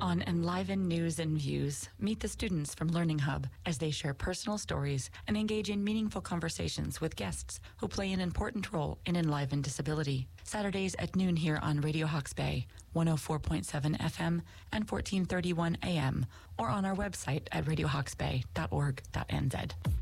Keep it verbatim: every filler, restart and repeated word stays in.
On Enliven News and Views, meet the students from Learning Hub as they share personal stories and engage in meaningful conversations with guests who play an important role in Enliven Disability. Saturdays at noon here on Radio Hawke's Bay, one oh four point seven F M and fourteen thirty-one A M, or on our website at radio hawks bay dot org dot n z.